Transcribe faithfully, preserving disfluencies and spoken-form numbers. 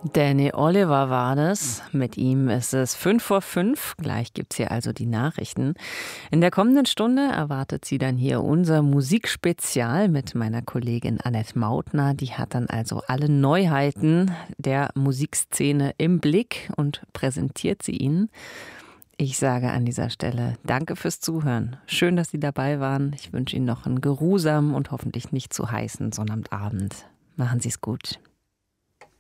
Danny Oliver war das. Mit ihm ist es fünf vor fünf. Gleich gibt's hier also die Nachrichten. In der kommenden Stunde erwartet sie dann hier unser Musikspezial mit meiner Kollegin Annette Mautner. Die hat dann also alle Neuheiten der Musikszene im Blick und präsentiert sie Ihnen. Ich sage an dieser Stelle danke fürs Zuhören. Schön, dass Sie dabei waren. Ich wünsche Ihnen noch einen geruhsamen und hoffentlich nicht zu heißen Sonnabendabend. Machen Sie es gut.